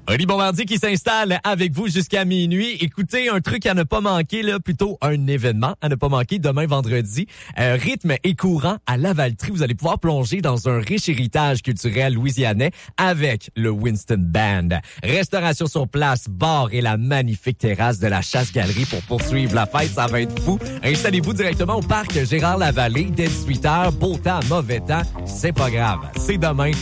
Oli Bombardier qui s'installe avec vous jusqu'à minuit. Écoutez, un truc à ne pas manquer, là, plutôt un événement à ne pas manquer demain vendredi. Rythme et courant à Lavaltrie. Vous allez pouvoir plonger dans un riche héritage culturel louisianais avec le Winston Band. Restauration sur place, bar et la magnifique terrasse de la Chasse-Galerie pour poursuivre la fête. Ça va être fou. Installez-vous directement au parc Gérard-Lavallée dès 18h. Beau temps, mauvais temps, c'est pas grave. C'est demain.